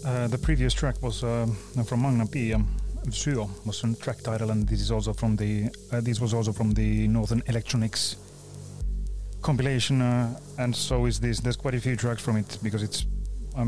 The previous track was from Magna Pia. Syö was the track title, and this is also from the this was also from the Northern Electronics compilation, and so is this. There's quite a few tracks from it because it's